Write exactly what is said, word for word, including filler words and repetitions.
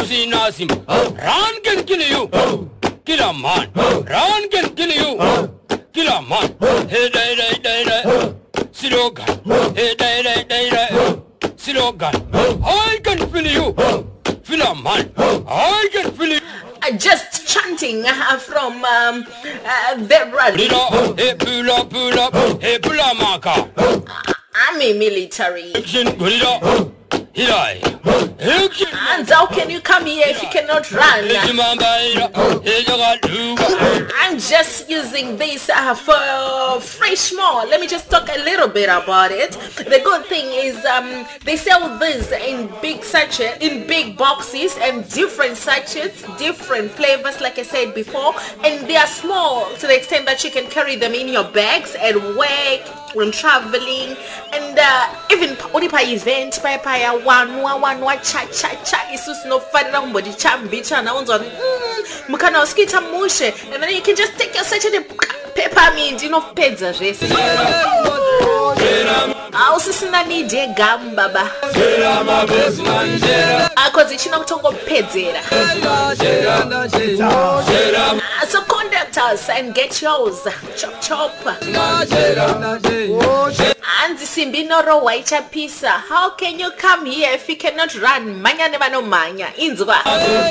Nothing, nothing. Run can kill you. Kill a man. Run can kill you. Kill a man. Hey, day, day, day, day. Slogan. Hey, day, day, day, day. Slogan. I can feel you. Feel a man. I can feel you. Uh, just chanting uh, from um, uh, the rally. Hey, pull up, pull up. Hey, pull up, marker. Army military. And how can you come here if you cannot run? I'm just using this uh, for fresh more. Let me just talk a little bit about it. The good thing is um, they sell this in big sachets, in big boxes and different sachets, different flavors like I said before, and they are small to the extent that you can carry them in your bags at work, when traveling, and uh, even only by event, by by a one one one one cha cha cha. Isus no fun down body cham bitch and on mukana skita mushe, and then you can just take your sachet of peppermint, you know, pizza rest. I'll see nani de gam baba. Because it's not tongo pedzera. So contact us and get yours. Chop chop. And Simbinoro White Pizza. How can you come here if you cannot run? Manya never no manya. Inzwa.